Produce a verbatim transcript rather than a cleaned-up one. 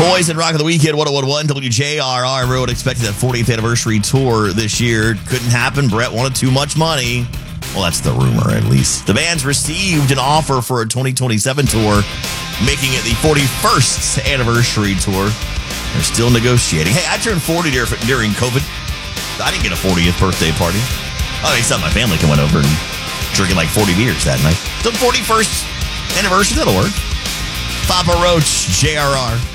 Boys and Rock of the Weekend, one oh one point one W J R R. Everyone expected that fortieth anniversary tour this year. Couldn't happen. Brett wanted too much money. Well, that's the rumor, at least. The band's received an offer for a twenty twenty-seven tour, making it the forty-first anniversary tour. They're still negotiating. Hey, I turned forty during COVID. I didn't get a fortieth birthday party. Oh, except my family came over and drinking like forty beers that night. The forty-first anniversary, that'll work. Papa Roach, J R R.